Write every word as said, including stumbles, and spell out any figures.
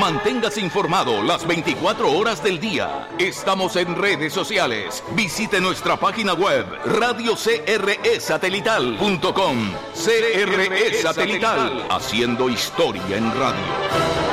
Manténgase informado las veinticuatro horas del día. Estamos en redes sociales. Visite nuestra página web radio c r e satelital punto com. C R E Satelital, haciendo historia en radio.